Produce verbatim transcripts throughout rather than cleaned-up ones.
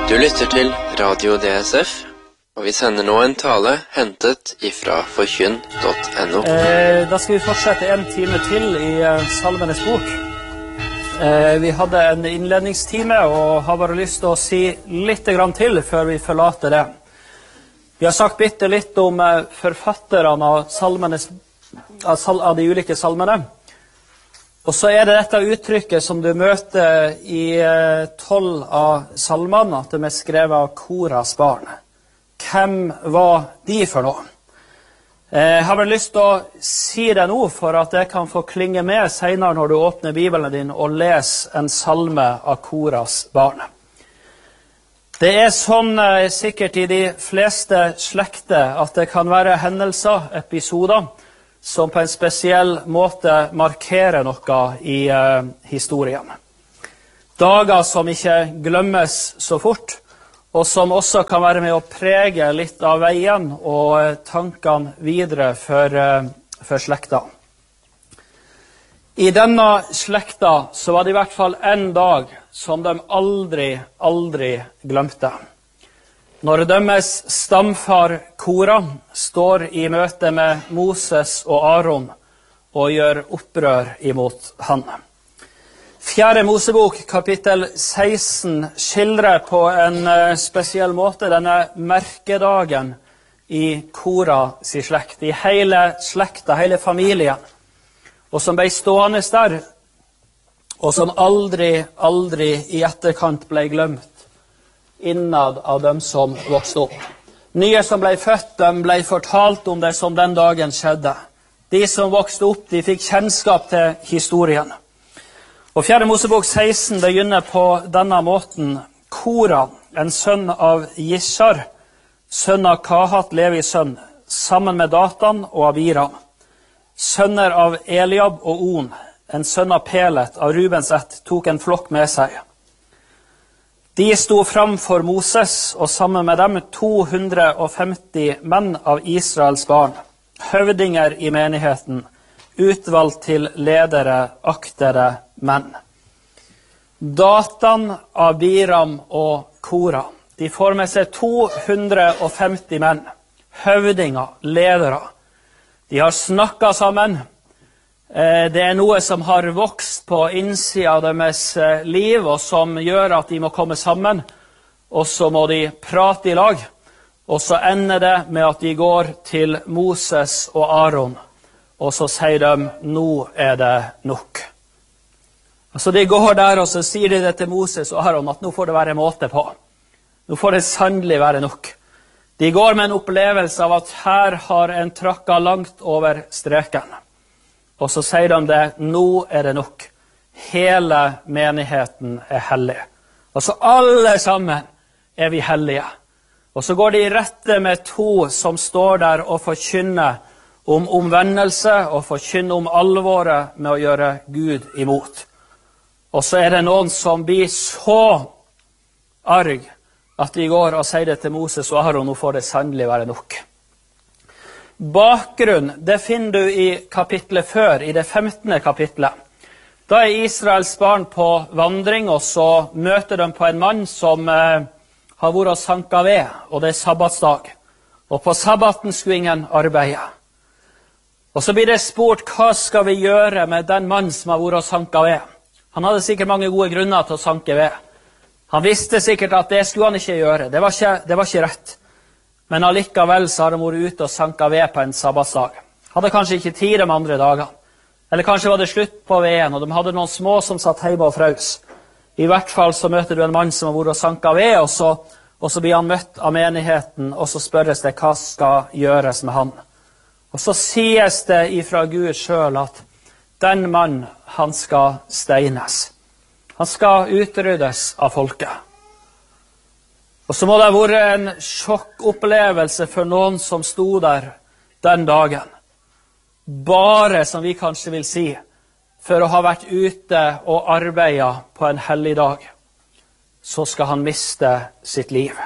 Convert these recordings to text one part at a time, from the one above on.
Du lytter til Radio D S F, og vi sender nå en tale hentet ifra forkynn punktum no. Eh, da skal vi fortsette en time til i eh, Salmenes bok. Eh, vi hadde en innledningstime, og har bare lyst til å si litt grann til før vi forlater det. Vi har sagt bitte litt om eh, forfatterne av, salmenes, av, sal, av de ulike salmene. Og så er det dette uttrykket som du møter i tolv av salmene, at de er skrevet av Koras barn. Hvem var de for noe? Jeg har vel lyst til å si det nå, for at det kan få klinge med senere når du åpner Bibelen din og leser en salme av Koras barn. Det er sånn sikkert i de fleste slekter at det kan være hendelser, episoder, som på en spesiell måte markerer noe i uh, historien. Dager som ikke glemmes så fort, og som også kan være med å prege litt av veien og uh, tankene videre for, uh, for slekta. I denne slekta så var det i hvert fall en dag som de aldri, aldri glemte. Når deres stamfar Kora står i møte med Moses og Aaron og gjør opprør imot han. Fjerde Mosebok, kapittel seksten, skildrer på en spesiell måte denne merkedagen i Kora sin slekt, i hele slekta, hele familien, og som ble stående der, og som aldri, aldri i etterkant ble glemt innad av dem som vokste opp. Nye som ble født, de ble fortalt om det som den dagen skjedde. De som vokste opp, de fikk kjennskap til historien. Og fjerde Mosebok seksten begynner på denne måten. Kora, en sønn av Jishar, sønn av Kahat, Levis sønn, sammen med Datan og Abiram. Sønner av Eliab og On, en sønn av Pelet, av Rubens ett, tok en flokk med seg. De sto fram for Moses, og sammen med dem to hundre og femti menn av Israels barn, høvdinger i menigheten, utvalgt til ledere, aktere menn. Datan, Abiram og Kora, de får med seg to hundre og femti menn, høvdinger, ledere. De har snakket sammen. Det er noe som har vokst på innsida av deres liv, og som gjør at de må komme sammen, og så må de prate i lag, og så ender det med at de går til Moses og Aaron, og så sier de, nå er det nok. Altså de går der, og så sier de det til Moses og Aaron, at nå får det være måte på. Nå får det sannelig være nok. De går med en opplevelse av at her har en trakket langt over streken. Og så sier de det, nå er det nok. Hele menigheten er hellig. Og så alle sammen er vi hellige. Og så går de i rette med to som står der og forkynner om omvendelse, og forkynner om alvoret med å gjøre Gud imot. Og så er det noen som blir så arg at de går og sier det til Moses og Aaron, nå får det sannelig være nok. Bakgrunn, det finner du i kapitlet før, i det femtende kapitlet. Da er Israels barn på vandring, og så møter de på en mann som eh, har vært og sanket ved, og det er sabbatsdag. Og på sabbaten skulle ingen arbeide. Og så blir det spurt, hva skal vi gjøre med den mann som har vært og sanket ved? Han hadde sikkert mange gode grunner til å sanke ved. Han visste sikkert at det skulle han ikke gjøre, det var ikke, det var ikke rett. Men allikevel så har de vært ute og sanket ved på en sabbatsdag. Hadde kanskje ikke tid de andre dagene. Eller kanskje var det slutt på veden, og de hadde noen små som satt hjemme og frøs. I hvert fall så møter du en mann som har vært og sanket ved, og så, og så blir han møtt av menigheten, og så spørres det hva skal gjøres med han. Og så sies det ifra Gud selv at den mann, han skal steines. Han skal utryddes av folket. Og så må det ha vært en sjokkopplevelse for noen som sto der den dagen. Bare, som vi kanskje vil si, for å ha vært ute og arbeidet på en hellig dag, så skal han miste sitt liv.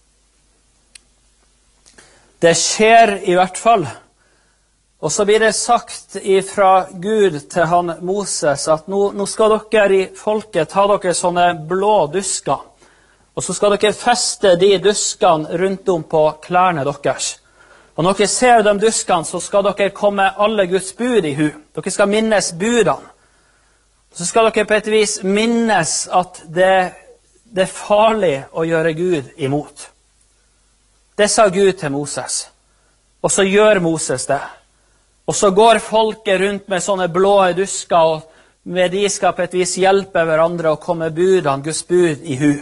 Det skjer i hvert fall. Og så blir det sagt ifra Gud til han Moses at nå, nå skal dere i folket ta dere sånne blå dusker, Og så skal dere feste de duskene rundt om på klærne deres. Og når dere ser de duskene, så skal dere komme alle Guds bud i hu. Dere skal minnes budene. Så skal dere på et vis minnes at det, det er farlig å gjøre Gud imot. Det sa Gud til Moses. Og så gjør Moses det. Og så går folket rundt med sånne blå dusker, og med de skal på et vis hjelpe hverandre å komme budene, Guds bud i hu.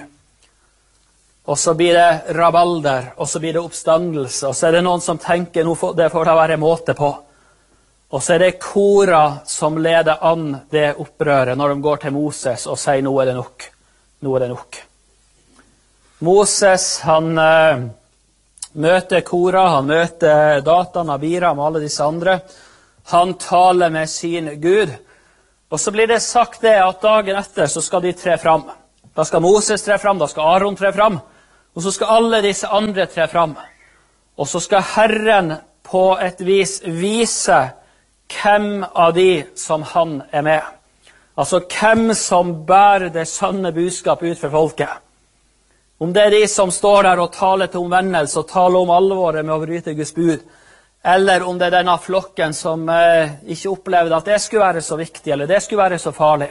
Og så blir det rabalder, og så blir det oppstandelse, og så er det noen som tenker, nå får, det får da være måte på. Og så er det Kora som leder an det opprøret når de går til Moses og sier, nå er det nok, nå er det nok. Moses, han eh, møter Kora, han møter Datan, Abiram og alle disse andre. Han taler med sin Gud. Og så blir det sagt det at dagen etter så skal de tre fram. Da skal Moses tre fram, da skal Aaron tre fram, og så skal alle disse andre tre fram. Og så skal Herren på et vis vise hvem av de som han er med. Altså hvem som bærer det sanne budskap ut for folket. Om det er de som står der og taler til omvendelse og taler om alvoret med å bryte Guds bud, eller om det er denne flokken som eh, ikke opplevde at det skulle være så viktig, eller det skulle være så farlig.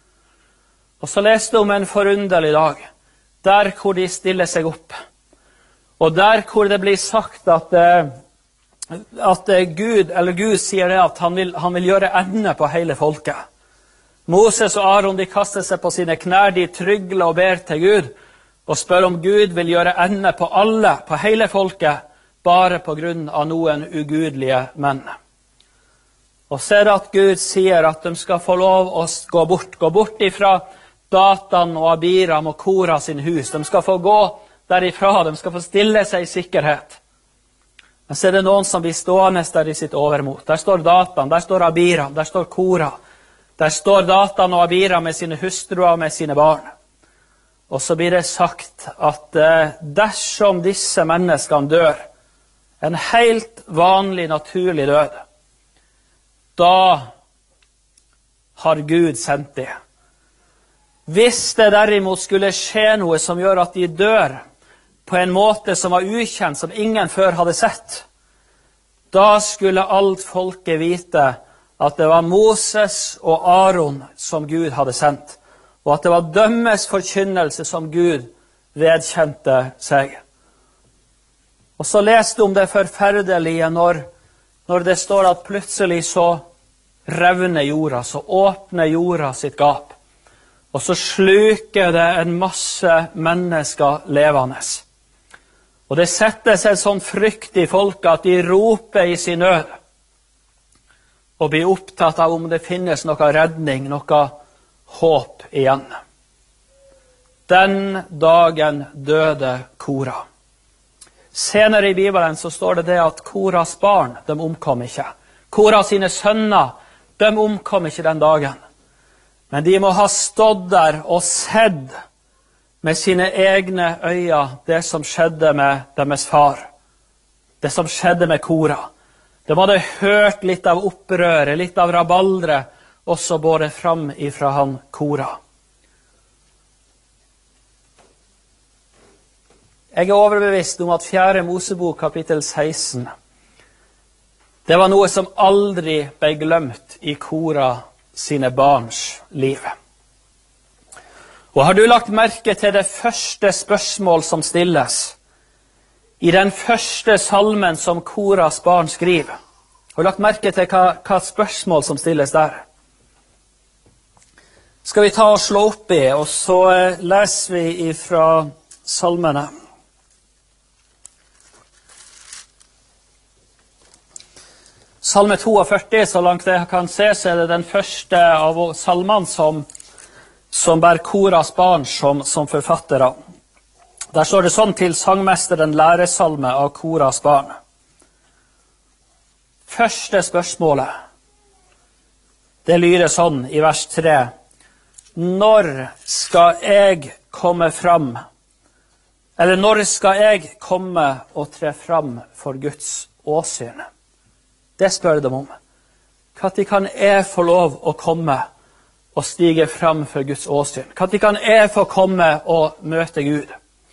Og så leste jeg om en forunderlig dag, der hvor de stiller seg opp. Og der hvor det blir sagt at, eh, at Gud, eller Gud sier det at han vil, han vil gjøre ende på hele folket. Moses og Aaron, de kaster seg på sine knær, de trygler og ber til Gud, og spør om Gud vil gjøre ende på alle, på hele folket, bare på grunn av noen ugudelige menn. Og så er det at Gud sier at de skal få lov å gå bort, gå bort ifra Datan og Abiram og Kora sin hus. De skal få gå derifra, de skal få stille seg i sikkerhet. Men så er det noen som blir stående der i sitt overmot. Der står Datan, der står Abiram, der står Kora. Der står Datan og Abiram med sine hustruer og med sine barn. Og så blir det sagt at eh, dersom disse menneskene dør, en helt vanlig, naturlig død, da har Gud sendt det. Hvis det derimot skulle skje noe som gjør at de dør på en måte som var ukjent, som ingen før hadde sett, da skulle alt folket vite at det var Moses og Aaron som Gud hadde sendt, og at det var dømmes forkynnelse som Gud vedkjente seg. Og så leste om det forferdelige når, når det står at plutselig så revner jorda, så åpner jorda sitt gap. Og så sluker det en masse mennesker levende. Og det setter seg sånn frykt i folket at de roper i sin nød, og blir opptatt av om det finnes noe redning, noe håp igjen. Den dagen døde Kora. Senere i Bibelen så står det det at Koras barn, de omkom ikke. Kora sine sønner, de omkom ikke den dagen. Men de må ha stått der og sett med sine egne øyne det som skjedde med deres far. Det som skjedde med Kora. De hadde hørt litt av opprøret, litt av rabaldre, også båret fram ifra han Kora. Jeg er overbevist om at fjerde Mosebok kapittel seksten, det var noe som aldri ble glemt i Kora sine barns liv. Og har du lagt merke til det første spørsmål som stilles i den første salmen som Koras barn skriver? Har du lagt merke til hva, hva spørsmål som stilles der? Skal vi ta og slå opp i, og så leser vi fra salmene. Salme førtito, så langt jeg kan se, så er det den første av salmene som, som bærer Koras barn som, som forfattere. Der står det sånn til sangmesteren læresalme av Koras barn. Første spørsmålet, det lyder sånn i vers tre. Når skal jeg komme fram? Eller når skal jeg komme og tre fram for Guds åsyn? Det spør de om. Når kan jeg få lov å komme og stige fram for Guds åsyn? Når kan jeg få komme og møte Gud?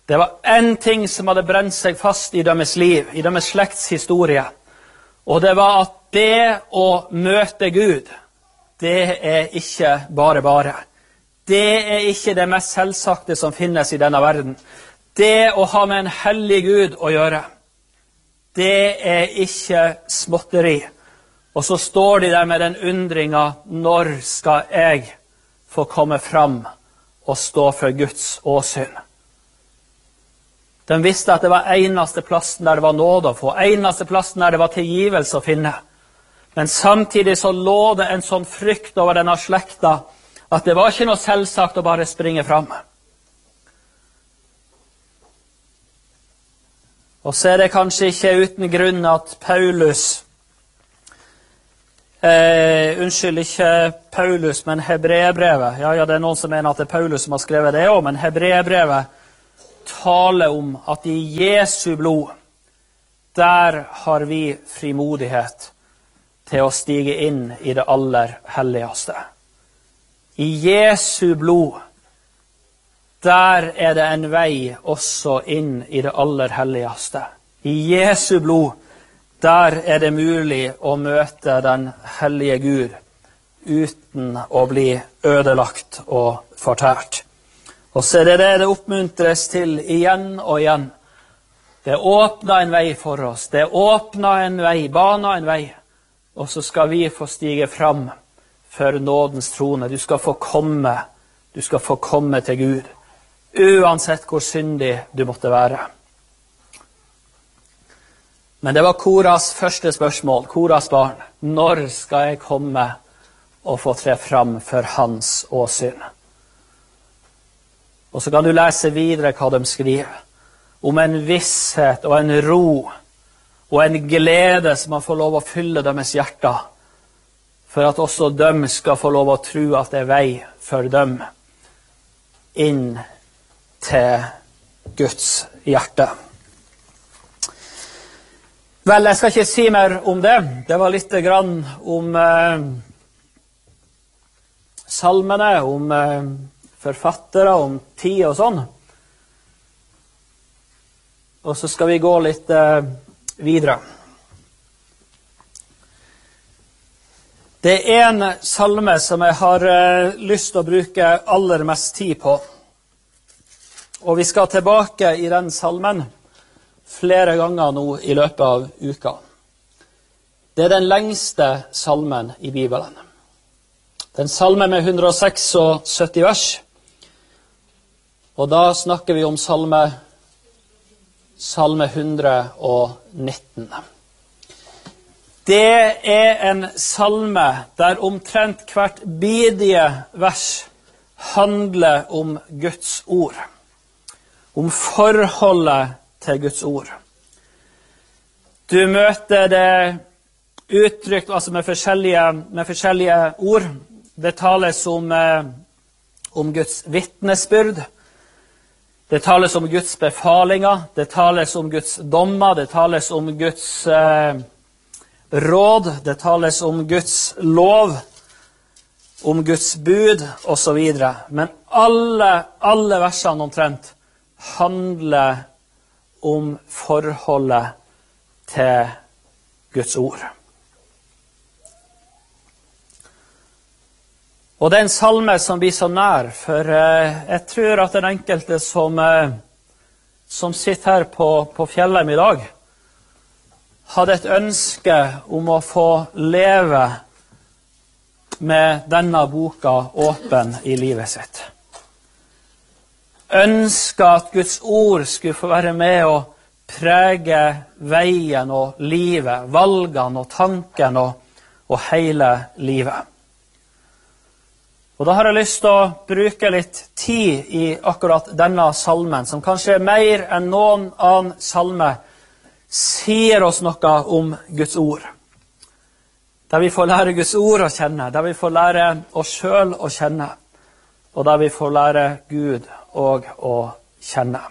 Det var en ting som hadde brent seg fast i deres liv, i deres slektshistorie. Og det var at det å møte Gud, det er ikke bare bare. Det er ikke det mest selvsagte som finnes i denne verden. Det å ha med en hellig Gud å gjøre, det er ikke småtteri. Og så står de der med den undringen, når skal jeg få komme fram og stå for Guds åsyn? De visste at det var eneste plassen der det var nåde å få, eneste plassen der det var tilgivelse å finne. Men samtidig så lå det en sånn frykt over denne slekta, at det var ikke noe selvsagt å bare springe fram. Og så er det kanskje ikke uten grunn at Paulus, eh, unnskyld, ikke Paulus, men Hebreerbrevet, ja, ja, det er noen som mener at det er Paulus som har skrevet det også, men Hebreerbrevet taler om at i Jesu blod, der har vi frimodighet til å stige inn i det aller helligste. I Jesu blod, der er det en vei også inn i det aller helligste. I Jesu blod, der er det mulig å møte den hellige Gud uten å bli ødelagt og fortært. Og så er det det det oppmuntres til igjen og igjen. Det åpner en vei for oss. Det åpner en vei, baner en vei. Og så skal vi få stige fram for nådens trone. Du skal få komme. Du skal få komme til Gud. Uansett hvor syndig du måtte være. Men det var Koras første spørsmål. Koras barn. Når skal jeg komme og få tre fram for hans åsyn? Og så kan du lese videre hva de skriver. Om en visshet og en ro og en glede som man får lov å fylle deres hjerter. For at også de skal få lov å tro at det er vei for dem inn til Guds hjerte. Vel, jeg skal ikke si mer om det. Det var litt grann om eh, salmene, om eh, forfattere, om tid og sånn. Og så skal vi gå litt eh, videre. Det er en salme som jeg har eh, lyst til å bruke aller mest tid på. Og vi skal tilbake i den salmen flere ganger nå i løpet av uka. Det er den lengste salmen i Bibelen. Den salmen med hundre og syttiseks vers. Og da snakker vi om salme, salme hundre og nitten. Det er en salme der omtrent hvert bidige vers handler om Guds ord. Om forholdet til Guds ord. Du møter det uttrykt altså med forskjellige, med forskjellige ord. Det tales om, eh, om Guds vittnesbyrd. Det tales om Guds befalinger, det tales om Guds dommer, det tales om Guds eh, råd, det tales om Guds lov, om Guds bud og så videre. Men alle, alle versene omtrent handler om forholdet til Guds ord. Og det er en salme som blir så nær, for eh, jeg tror at den enkelte som, eh, som sitter her på, på Fjellheim i dag, hadde et ønske om å få leve med denne boka åpen i livet sitt. Ønske at Guds ord skulle få være med og prege veien og livet, valgene og tanken og, og hele livet. Og da har jeg lyst til å bruke litt tid i akkurat denne salmen, som kanskje mer enn noen annen salme sier oss noe om Guds ord. Der vi får lære Guds ord å kjenne, der vi får lære oss selv å kjenne, og der vi får lære Gud og å kjenne.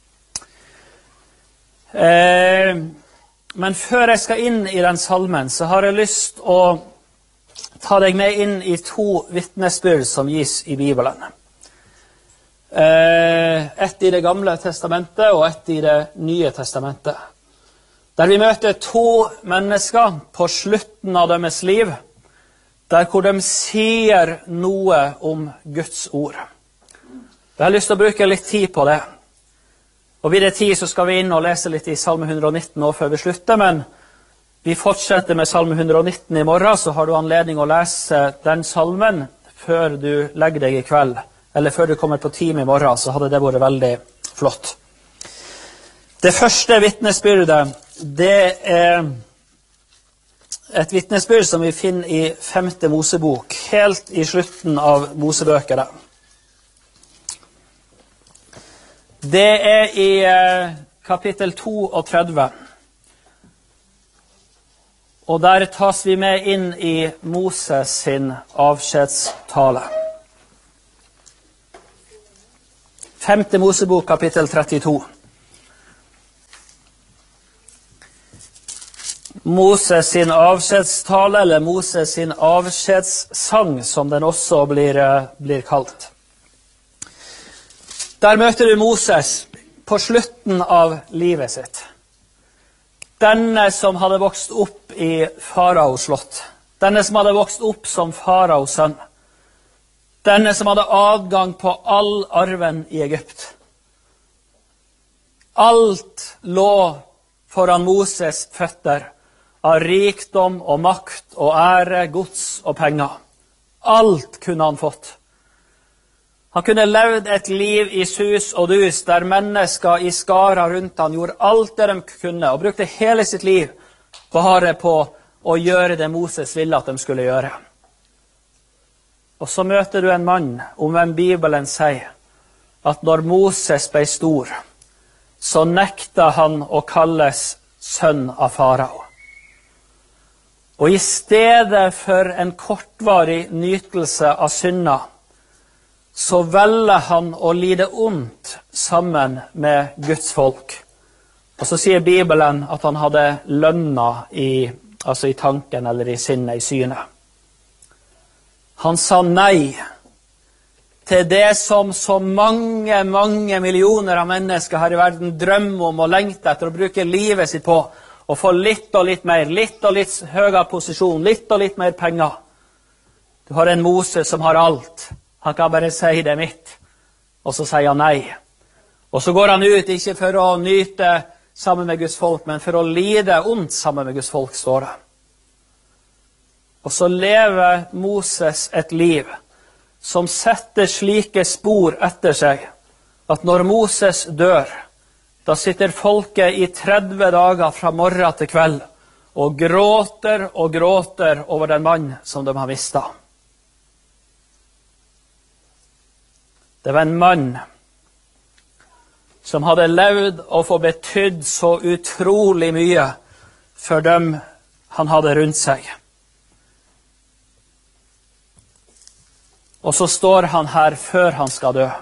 Eh, men før jeg skal inn i den salmen, så har jeg lyst å ta deg med inn i to vittnesbyrd som gis i Bibelen. Eh, ett i det gamle testamentet og ett i det nye testamentet. Der vi møter to mennesker på slutten av deres liv, der hvor de sier noe om Guds ord. Jeg har lyst til å bruke litt tid på det. Og ved det tid så skal vi inn og lese litt i Salme hundre og nitten nå før vi slutter, men vi fortsetter med Salme hundre og nitten i morgen, så har du anledning å lese den salmen før du legger deg i kveld, eller før du kommer på time i morgen, så hadde det vært veldig flott. Det første vitnesbyrdet, det er et vitnesbyrd som vi finner i femte Mosebok, helt i slutten av Mosebøkene. Det er i kapittel trettito. Og der tas vi med inn i Moses sin avskjedstale. Femte Mosebok, kapittel trettito. Moses sin avskjedstale, eller Moses sin avskjedssang, som den også blir, blir kalt. Der møter du Moses på slutten av livet sitt. Denne som hadde vokst opp i faraos slott. Denne som hadde vokst opp som faraos sønn. Denne som hadde adgang på all arven i Egypt. Alt lå foran Moses føtter av rikdom og makt og ære, gods og penger. Alt kunne han fått. Han kunne levd et liv i sus og dus, der mennesker i skara rundt han gjorde alt det de kunne, og brukte hele sitt liv bare på å gjøre det Moses ville at de skulle gjøre. Og så møter du en mann, om hvem Bibelen sier, at når Moses ble stor, så nekta han å kalles sønn av farao. Og i stedet for en kortvarig nytelse av synda, så velger han å lide ondt sammen med Guds folk. Og så sier Bibelen at han hadde lønna i, altså i tanken eller i sinnet, i synet. Han sa nei til det som så mange, mange millioner av mennesker her i verden drømmer om og lengter etter å bruke livet sitt på, og få litt og litt mer, litt og litt høyere posisjon, litt og litt mer penger. Du har en Moses som har alt. Han kan bare si det mitt, og så sier han nei. Og så går han ut, ikke for å nyte sammen med Guds folk, men for å lide ondt sammen med Guds folk, står det. Og så lever Moses et liv som setter slike spor etter seg, at når Moses dør, da sitter folket i tretti dager fra morgen til kveld, og gråter og gråter over den mann som de har mistet. Det var en mann som hadde levd og få betydd så utrolig mye for dem han hadde rundt seg. Og så står han her før han skal dø.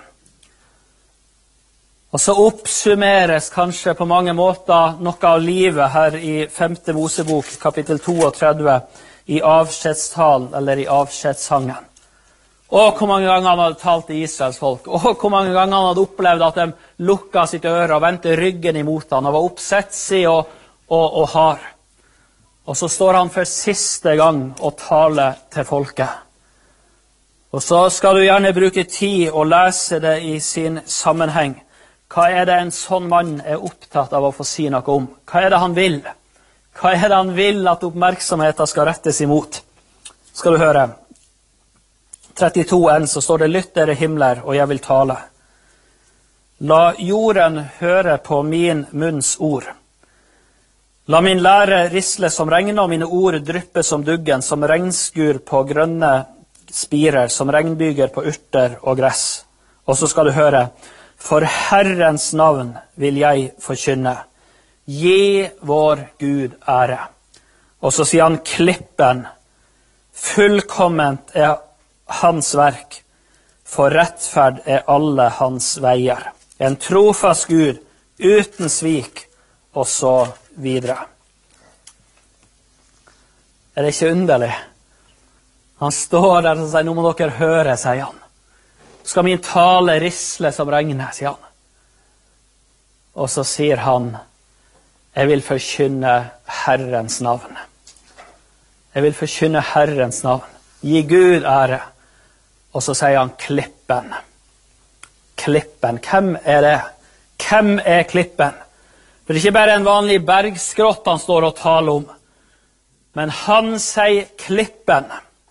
Og så oppsummeres kanskje på mange måter noe av livet her i femte Mosebok, kapittel trettito, i avskjedstalen eller i avskjedssangen. Og hvor mange ganger han hadde talt til Israels folk. Og hvor mange ganger han hadde opplevd at de lukket sitt øre og vendte ryggen imot han, og var oppsetsig og, og, og hard. Og så står han for siste gang og taler til folket. Og så skal du gjerne bruke tid og lese det i sin sammenheng. Hva er det en sånn mann er opptatt av å få si noe om? Hva er det han vil? Hva er det han vil at oppmerksomheten skal rettes imot? Skal du høre. trettito en, så står det, lytt dere himler, og jeg vil tale. La jorden høre på min munns ord. La min lære risle som regn, og mine ord dryppe som duggen, som regnskur på grønne spirer, som regnbyger på urter og gress. Og så skal du høre, for Herrens navn vil jeg forkynne. Gi vår Gud ære. Og så sier han klippen, fullkomment er hans verk, for rettferd er alle hans veier. En trofast Gud, uten svik, og så videre. Er det ikke underlig? Han står der og sier, nå må dere høre, sier han. Skal min tale risle som regner, sier han. Og så sier han, jeg vil forkynne Herrens navn. Jeg vil forkynne Herrens navn. Gi Gud ære. Og så sier han klippen. Klippen. Hvem er det? Hvem er klippen? For det er ikke bare en vanlig bergskrott han står og taler om. Men han sier klippen.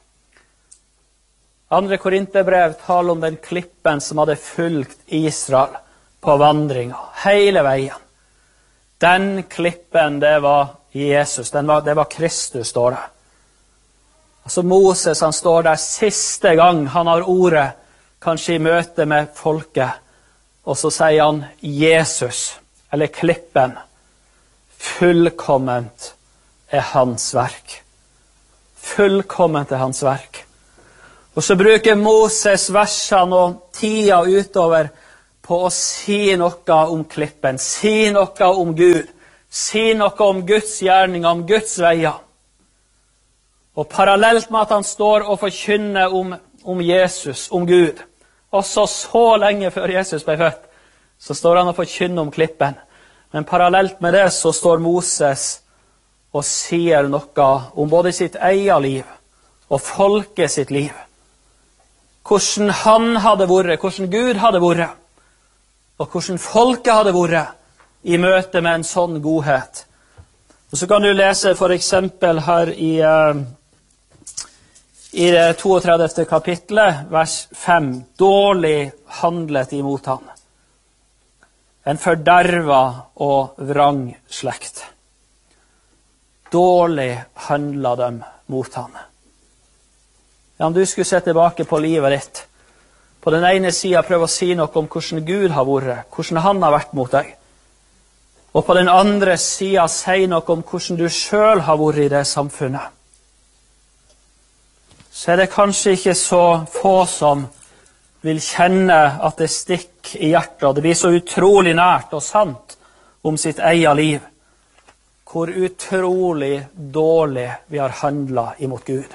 Andre Korinterbrev taler om den klippen som hadde fulgt Israel på vandringa, hele veien. Den klippen, det var Jesus, den var, det var Kristus, står det. Altså Moses, han står der siste gang han har ordet, kanskje i møte med folket, og så sier han Jesus, eller klippen, fullkomment er hans verk. Fullkomment er hans verk. Og så bruker Moses versene og tida utover på å si noe om klippen, si noe om Gud, si noe om Guds gjerning, om Guds veier. Og parallelt med at han står og forkynner om, om Jesus, om Gud, også så lenge før Jesus ble født, så står han og forkynner om klippen. Men parallelt med det så står Moses og sier noe om både sitt eget liv og folket sitt liv. Hvordan han hadde vært, hvordan Gud hadde vært, og hvordan folket hadde vært i møte med en sånn godhet. Og så kan du lese for eksempel her i, uh, i det toogtredivte kapitlet, vers fem. Dårlig handlet imot han. En forderva og vrang slekt. Dårlig handlet dem mot han. Ja, om du skulle se tilbake på livet ditt, på den ene siden prøve å si noe om hvordan Gud har vært, hvordan han har vært mot deg. Og på den andre siden si noe om hvordan du selv har vært i det samfunnet. Så er det kanskje ikke så få som vil kjenne at det stikker i hjertet, og det blir så utrolig nært og sant om sitt eget liv. Hvor utrolig dårlig vi har handlet imot Gud.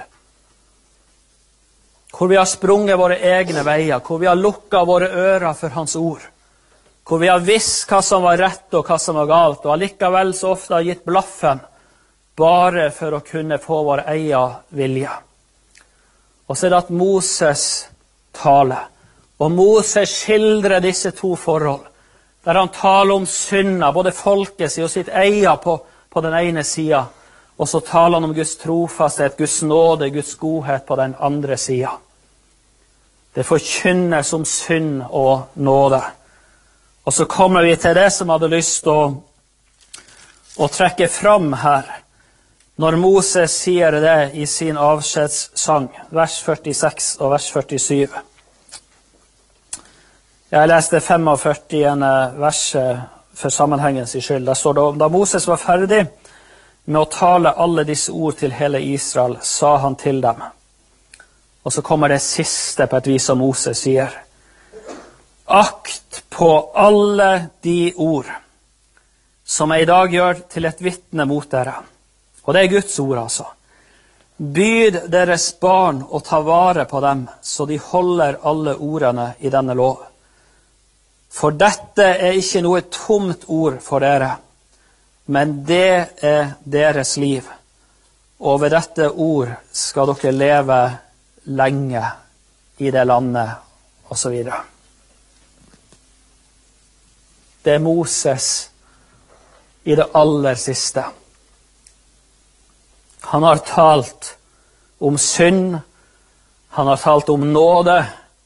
Hvor vi har sprunget våre egne veier, hvor vi har lukket våre ører for hans ord, hvor vi har visst hva som var rett og hva som var galt, og allikevel så ofte har gitt blaffen, bare for å kunne få vår egen vilje. Og så er det at Moses taler, og Moses skildrer disse to forhold, der han taler om synder, både folkets og sitt eget på, på den ene siden, og så taler han om Guds trofasthet, Guds nåde, Guds godhet på den andre siden. Det forkynnes om synd og nåde. Og så kommer vi til det som jeg hadde lyst til å, å trekke fram her, når Moses sier det i sin avskjedssang, vers førtiseks og vers førtisju. Jeg leste førtifem verset for sammenhengens skyld. Der står det om da Moses var ferdig med å tale alle disse ord til hele Israel, sa han til dem. Og så kommer det siste på et vis som Moses sier. Akt på alle de ord som jeg i dag gjør til et vittne mot dere. Og det er Guds ord altså. Byd deres barn å ta vare på dem, så de holder alle ordene i denne lov. For dette er ikke noe tomt ord for dere, men det er deres liv. Og ved dette ord skal dere leve lenge i det landet, og så videre. Det er Moses i det aller siste. Han har talt om synd, han har talt om nåde,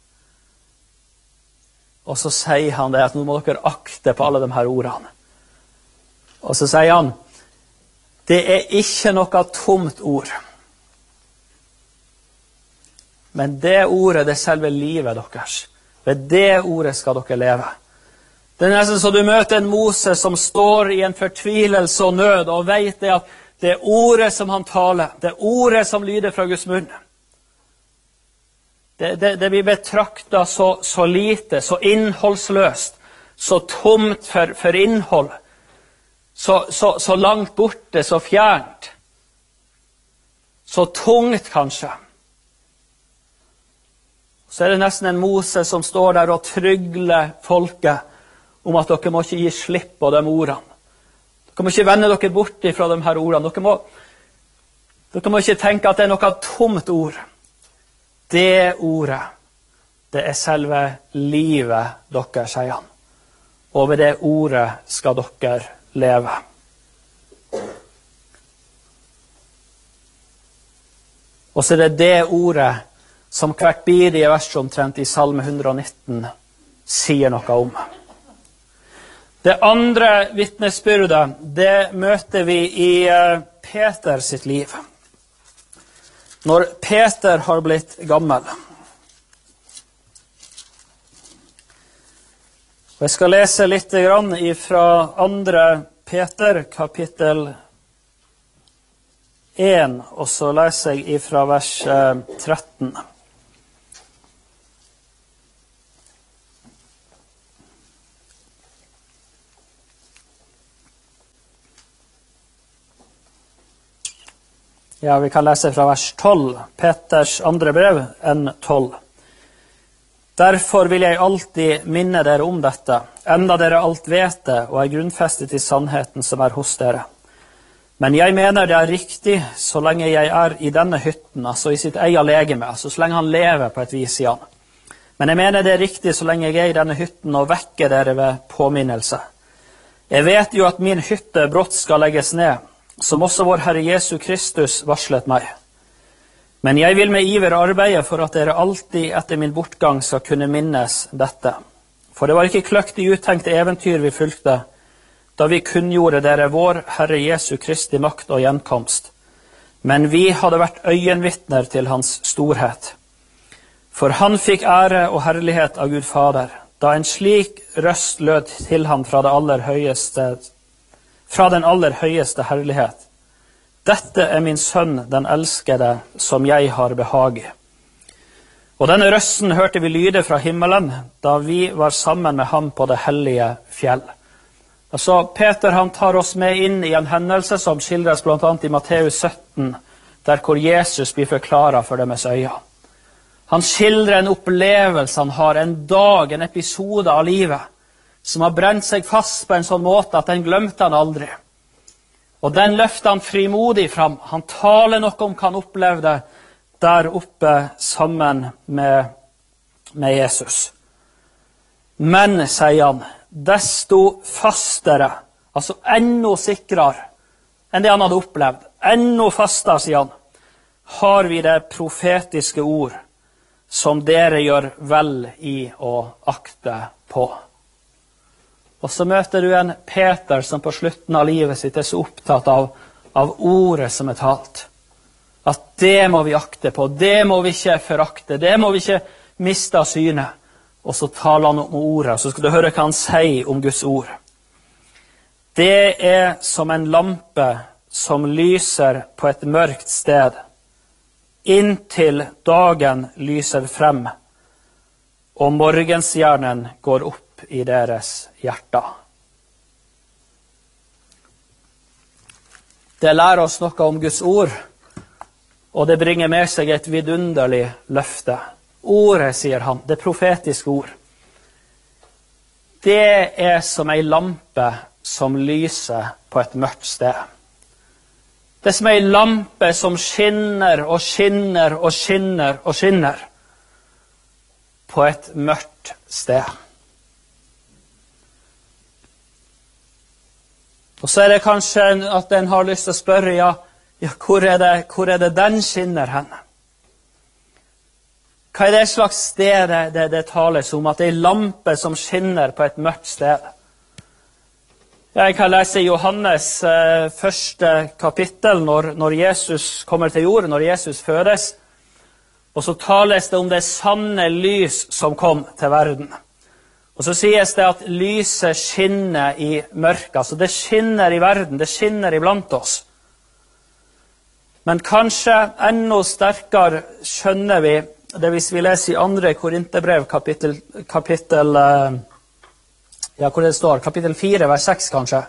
og så sier han det at nå må dere akte på alle de her ordene. Og så sier han, det er ikke noe tomt ord. Men det ordet, det er selve livet deres. Ved det ordet skal dere leve. Det er nesten så du møter en Moses som står i en fortvilelse og nød, og vet det at det er ordet som han taler, det er ordet som lyder fra Guds munn. Det, det, det blir betraktet så, så lite, så innholdsløst, så tomt for, for innhold, så, så, så langt borte, så fjernt, så tungt kanskje. Så er det nesten en Moses som står der og trygler folket, om at dere må ikke gi slipp på de ordene. Dere må ikke vende dere bort fra de her ordene. Dere må, dere må ikke tenke at det er noe tomt ord. Det ordet, det er selve livet dere, sier han. Og ved det ordet skal dere leve. Og så er det det ordet som hvert bidige vers omtrent i Salme hundre og nitten sier noe om. Det andre vittnesbyrdet, det møter vi i Peter sitt liv. Når Peter har blitt gammel. Og jeg skal lese litt fra andre Peter, kapittel én, og så leser jeg fra vers tretten. Ja, vi kan lese fra vers tolv, Peters andre brev, enn tolv. Derfor vil jeg alltid minne dere om dette, enda dere alt vet det, og er grunnfestet i sannheten som er hos dere. Men jeg mener det er riktig så lenge jeg er i denne hytten, altså i sitt eget legeme, altså så lenge han lever på et vis i han. Men jeg mener det er riktig så lenge jeg er i denne hytten og vekker dere ved påminnelse. Jeg vet jo at min hytte brått skal legges ned, som også vår Herre Jesu Kristus varslet meg. Men jeg vil med iver arbeide for at dere alltid etter min bortgang skal kunne minnes dette. For det var ikke kløkt i uttenkte eventyr vi fulgte, da vi kunngjorde dere vår Herre Jesu Kristi makt og gjenkomst. Men vi hadde vært øyenvittner til hans storhet. For han fikk ære og herlighet av Gud Fader, da en slik røst lød til han fra, det aller høyeste, fra den aller høyeste herlighet. Dette er min sønn, den elskede, som jeg har behag i. Og denne røsten hørte vi lyde fra himmelen, da vi var sammen med ham på det hellige fjell. Altså, Peter han tar oss med inn i en hendelse som skildres blant annet i Matteus sytten, der hvor Jesus blir forklaret for deres øyne. Han skildrer en opplevelse han har, en dag, en episode av livet, som har brent seg fast på en sånn måte at den glemte han aldri. Og den løfter han frimodig fram. Han taler noe om hva han opplevde der oppe sammen med, med Jesus. Men, sier han, desto fastere, altså enda sikrere enn det han hadde opplevd, enda fastere, sier han, har vi det profetiske ord som dere gjør vel i å akte på. Og så møter du en Peter som på slutten av livet sitt er så opptatt av, av ordet som er talt. At det må vi akte på, det må vi ikke forakte, det må vi ikke miste av syne. Og så taler han om ordet, så skal du høre hva han sier om Guds ord. Det er som en lampe som lyser på et mørkt sted, inntil dagen lyser frem, og morgenstjernen går opp i deres hjerter. Det lærer oss noe om Guds ord, og det bringer med seg et vidunderlig løfte. Ordet, sier han, det profetiske ord. Det er som en lampe som lyser på et mørkt sted. Det er som en lampe som skinner og skinner og skinner og skinner på et mørkt sted. Og så er det kanskje at en har lyst til å spørre, ja, ja hvor, er det, hvor er det den skinner hen? Hva er det slags sted det, det, det tales om, at det er en lampe som skinner på et mørkt sted? Jeg kan lese Johannes eh, første kapittel, når, når Jesus kommer til jorden, når Jesus fødes, og så tales det om det sanne lys som kom til verden. Og så sies det at lyset skinner i mørket, altså det skinner i verden, det skinner iblant oss. Men kanskje enda sterkere skjønner vi det hvis vi leser i andre Korinterbrev, kapittel, kapittel, ja, hvor det står, kapittel fire, vers seks kanskje.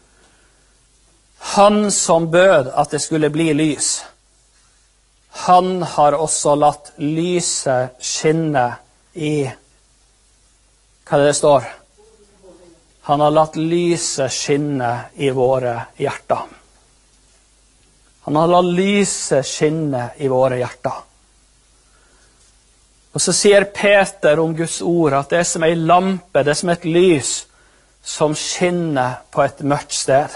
Han som bød at det skulle bli lys, han har også latt lyset skinne i, hva det står? Han har latt lyset skinne i våre hjerter. Han har latt lyset skinne i våre hjerter. Og så sier Peter om Guds ord at det er som en lampe, det er som et lys som skinner på et mørkt sted.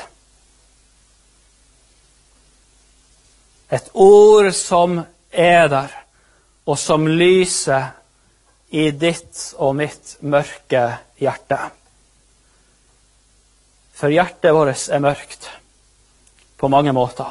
Et ord som er der, og som lyser i ditt og mitt mørke hjerte. For hjertet vårt er mørkt på mange måter.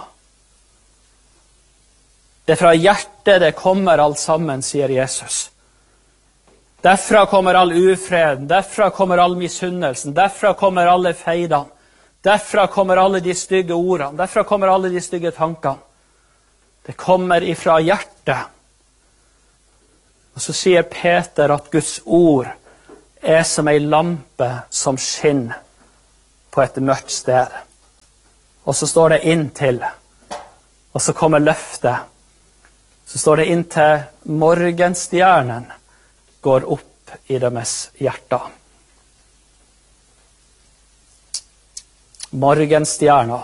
Det er fra hjertet det kommer alt sammen, sier Jesus. Derfra kommer all ufreden, derfra kommer all misunnelsen, derfra kommer alle feidene, derfra kommer alle de stygge ordene, derfra kommer alle de stygge tankene. Det kommer ifra hjertet. Og så sier Peter at Guds ord er som en lampe som skinner på et mørkt sted. Og så står det inntil, og så kommer løftet. Så står det inntil morgenstjernen går opp i deres hjerter. Morgenstjerna.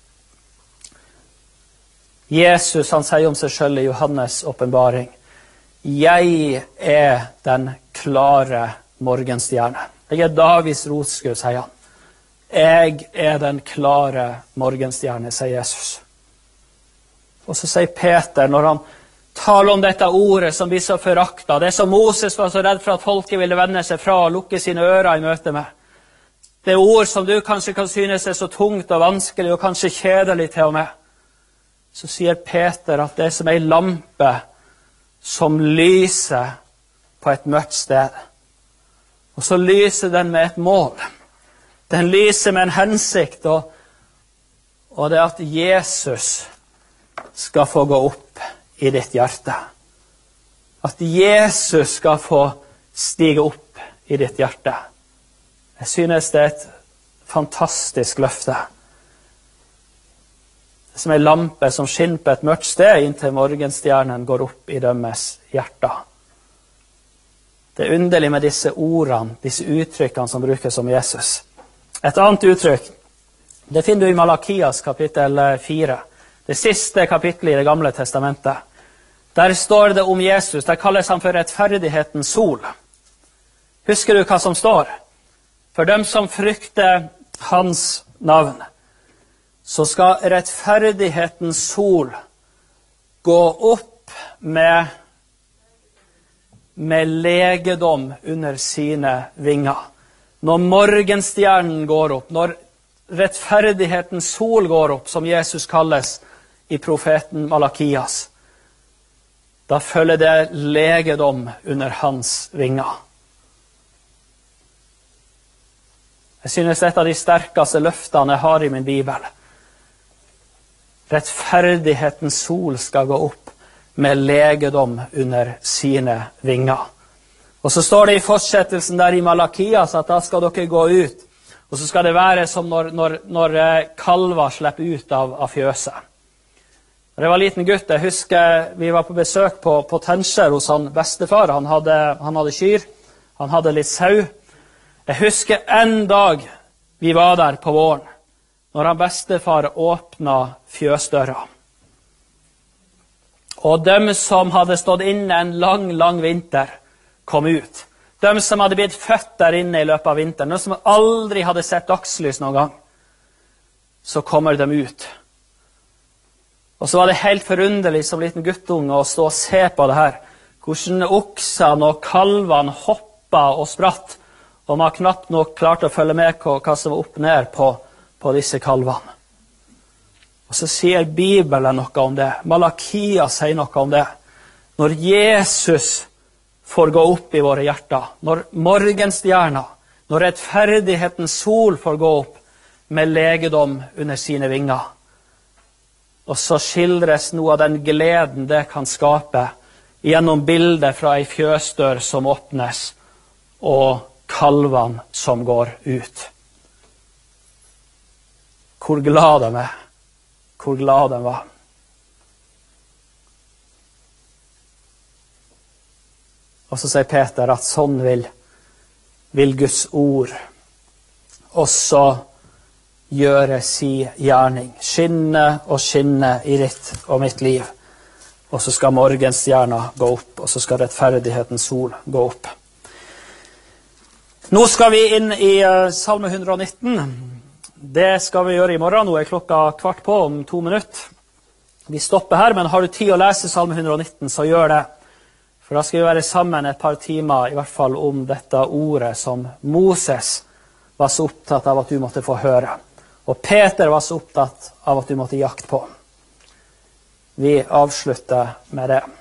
Jesus, han sier om seg selv i Johannes åpenbaring: Jeg er den klare morgenstjerne. Jeg er Davids rotskudd, sier han. Jeg er den klare morgenstjerne, sier Jesus. Og så sier Peter, når han taler om dette ordet som blir så foraktet, det som Moses var så redd for at folket ville vende seg fra og lukke sine ører i møte med. Det ord som du kanskje kan synes er så tungt og vanskelig og kanskje kjedelig til og med. Så sier Peter at det er som en lampe som lyser på et mørkt sted. Og så lyser den med et mål. Den lyser med en hensikt, og, og det er at Jesus skal få gå opp i ditt hjerte. At Jesus skal få stige opp i ditt hjerte. Jeg synes det er et fantastisk løfte. Det er som en lampe som skinner på et mørkt sted inntil morgenstjernen går opp i deres hjerter. Det er underlig med disse ordene, disse uttrykkene som brukes om Jesus. Et annet uttrykk, det finner du i Malakias kapittel fire. Det siste kapittelet i det gamle testamentet. Der står det om Jesus, der kalles han for rettferdighetens sol. Husker du hva som står? For dem som frykter hans navn, så skal rettferdighetens sol gå opp med, med legedom under sine vinger. Når morgenstjernen går opp, når rettferdighetens sol går opp, som Jesus kalles i profeten Malakias, da følger det legedom under hans vinger. Jeg synes dette er de sterkeste løftene jeg har i min bibel. Rettferdighetens sol skal gå opp med legedom under sine vinger. Og så står det i fortsettelsen der i Malakias at da skal dere gå ut, og så skal det være som når, når, når kalver slipper ut av, av fjøset. Når jeg var liten gutt, jeg husker vi var på besøk på, på Tensjer hos han bestefar. Han hadde, han hadde kyr, han hadde litt sau. Jeg husker en dag vi var der på våren, når han bestefar åpnet fjøsdøra. Og dem som hadde stått inne en lang, lang vinter, kom ut. De som hadde blitt født der inne i løpet av vinteren, de som aldri hadde sett dagslys noen gang, så kommer de ut. Og så var det helt forunderlig som liten guttunge å stå og se på det her, hvordan oksene og kalvene hoppet og spratt, og man knapt nok klarte å følge med på hva som var opp ned på, på disse kalvene. Og så sier Bibelen noe om det. Malakia sier noe om det. Når Jesus får gå opp i våre hjerter, når morgenstjerna, når rettferdighetens sol får gå opp med legedom under sine vinger, og så skildres noe av den gleden det kan skape gjennom bildet fra ei fjøsdør som åpnes, og kalvene som går ut. Hvor glad de er, hvor glad de var. Og så sier Peter at sånn vil, vil Guds ord og så gjøre si gjerning. Skinne og skinne i ditt og mitt liv. Og så skal morgenstjerna gå opp, og så skal rettferdighetens sol gå opp. Nå skal vi inn i uh, Salme one hundred nineteen. Det skal vi gjøre i morgen. Nå er klokka kvart på om to minutter. Vi stopper her, men har du tid å lese Salme one hundred nineteen, så gjør det. For da skal vi være sammen et par timer, i hvert fall om dette ordet som Moses var så opptatt av at du måtte få høre. Og Peter var så opptatt av at du måtte jakte på. Vi avslutter med det.